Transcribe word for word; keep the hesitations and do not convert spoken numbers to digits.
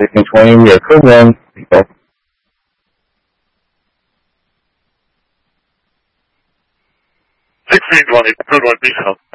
sixteen twenty, we are code one. sixteen twenty, code one, peace out.